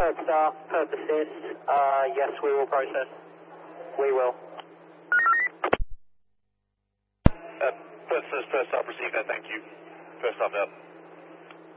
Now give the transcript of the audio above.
Third star, purposes, yes, we will process. We will. First star, proceed there, thank you. First star,